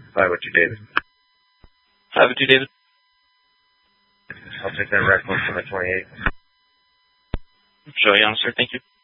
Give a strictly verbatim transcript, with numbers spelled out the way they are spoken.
five oh two, David. five oh two, David. I'll take that rec one for my twenty-eight. Show you on, sir. Thank you.